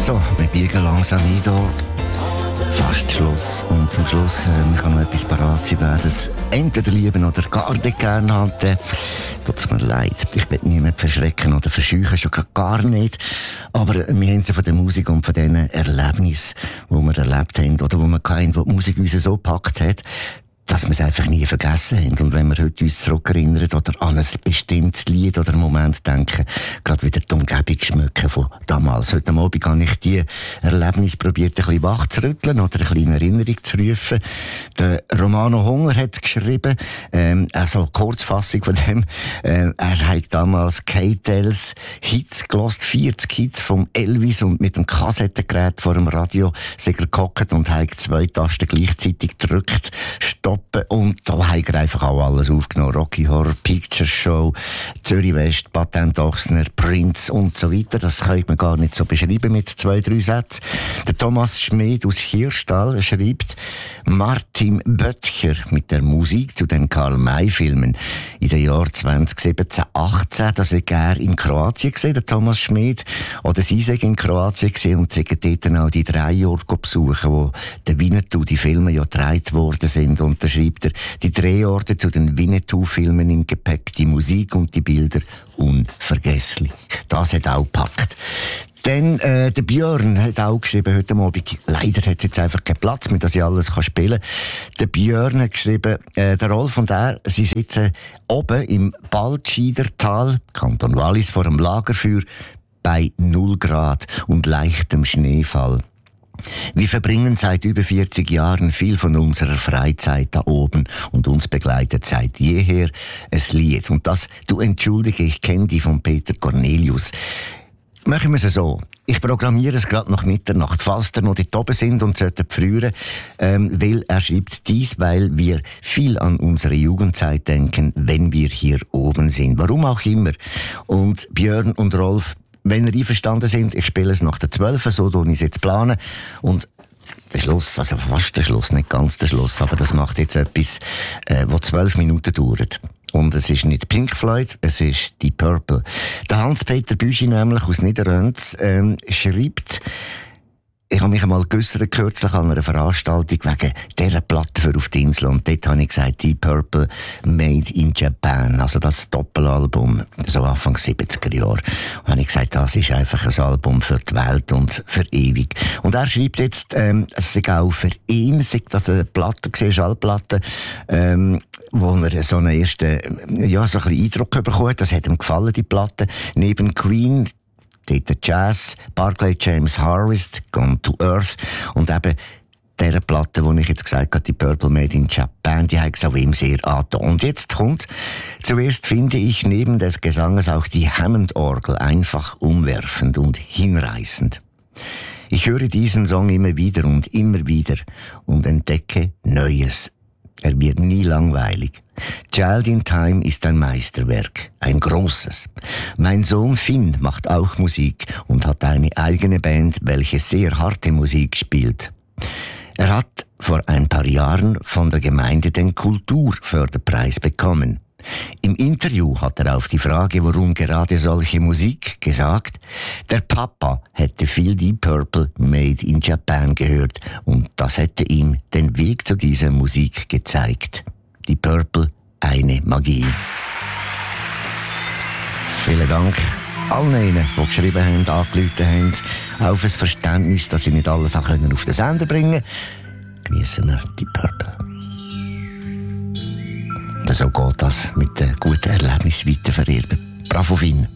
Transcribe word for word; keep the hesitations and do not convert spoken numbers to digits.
So, wir biegen langsam ein hier. Fast Schluss. Und zum Schluss äh, kann noch etwas parat sein, wer das entweder lieben oder gar nicht gerne hat. Äh, Tut's mir leid. Ich will niemanden verschrecken oder verscheuchen, schon gar nicht. Aber wir haben sie von der Musik und von diesen Erlebnissen, die wir erlebt haben, oder wo wir hatten, wo die Musik uns so gepackt hat, dass wir es einfach nie vergessen haben. Und wenn wir heute uns zurückerinnern oder an ein bestimmtes Lied oder einen Moment denken, gerade wieder die Umgebung schmücken von damals. Heute Abend habe ich die Erlebnis probiert, ein bisschen wach zu rütteln oder eine kleine Erinnerung zu rufen. Der Romano Hunger hat geschrieben, ähm, also Kurzfassung von dem, äh, er hat damals K-Tels Hits gelost, vierzig Hits vom Elvis, und mit dem Kassettengerät vor dem Radio sind er gehockt und hat zwei Tasten gleichzeitig gedrückt. Stopp. Und da haben wir einfach auch alles aufgenommen. Rocky Horror Picture Show, Zürich West, Patent Ochsner, Prince und so weiter. Das kann man gar nicht so beschreiben mit zwei, drei Sätzen. Der Thomas Schmid aus Hirschtal schreibt, Martin Böttcher mit der Musik zu den Karl-May-Filmen in den Jahren zwanzig siebzehn, achtzehn. Das war er in Kroatien gesehen, der Thomas Schmid. Oder sie sind in Kroatien gesehen und sie dort auch die drei Orte besuchen, wo der Winnetou, die Filme ja gedreht worden sind. Und da schreibt er, die Drehorte zu den Winnetou-Filmen im Gepäck, die Musik und die Bilder unvergesslich. Das hat auch gepackt. Dann, äh, der Björn hat auch geschrieben heute Abend, leider hat es jetzt einfach keinen Platz mehr, dass ich alles kann spielen kann. Der Björn hat geschrieben, äh, der Rolf und er, sie sitzen oben im Baltschiedertal, Kanton Wallis, vor einem Lagerfeuer bei null Grad und leichtem Schneefall. Wir verbringen seit über vierzig Jahren viel von unserer Freizeit da oben und uns begleitet seit jeher ein Lied. Und das, du entschuldige, ich kenne die von Peter Cornelius. Machen wir es so. Ich programmiere es gerade nach Mitternacht, falls ihr noch dort oben sind und sollten frieren, ähm, weil er schreibt dies, weil wir viel an unsere Jugendzeit denken, wenn wir hier oben sind. Warum auch immer. Und Björn und Rolf, wenn ihr einverstanden sind, ich spiele es nach der zwölf, so tue ich es jetzt planen. Und der Schluss, also fast der Schluss, nicht ganz der Schluss, aber das macht jetzt etwas, äh, was zwölf Minuten dauert. Und es ist nicht Pink Floyd, es ist Deep Purple. Der Hans-Peter Büschi nämlich aus Niederönz ähm, schreibt, ich habe mich einmal geäussert kürzlich an einer Veranstaltung wegen dieser Platte für auf die Insel. Und dort habe ich gesagt, Deep Purple Made in Japan. Also das Doppelalbum, so Anfang siebziger Jahre. Und habe ich gesagt, das ist einfach ein Album für die Welt und für ewig. Und er schreibt jetzt, ähm, es sei auch für ihn, sei das eine Platte gesehen, Schallplatte, ähm, wo er so einen ersten, ja, so ein bisschen Eindruck bekommen hat. Das hat ihm gefallen, die Platte. Neben Queen, dort Jazz, Barclay James Harvest, Gone to Earth, und eben dieser Platte, die ich jetzt gesagt habe, die Purple Made in Japan, die hat es auch ihm sehr angetan. Und jetzt kommt, zuerst finde ich neben des Gesanges auch die Hammond-Orgel einfach umwerfend und hinreißend. Ich höre diesen Song immer wieder und immer wieder und entdecke Neues. Er wird nie langweilig. Child in Time ist ein Meisterwerk, ein großes. Mein Sohn Finn macht auch Musik und hat eine eigene Band, welche sehr harte Musik spielt. Er hat vor ein paar Jahren von der Gemeinde den Kulturförderpreis bekommen. Im Interview hat er auf die Frage, warum gerade solche Musik, gesagt, der Papa hätte viel Deep Purple Made in Japan gehört und das hätte ihm den Weg zu dieser Musik gezeigt. Deep Purple, eine Magie. Vielen Dank allen ihnen, die geschrieben haben, angerufen haben, auf ein Verständnis, dass sie nicht alles auch auf den Sender bringen können. Geniessen wir Deep Purple. So geht das mit den guten Erlebnissen weitervererben. Bravo Finn.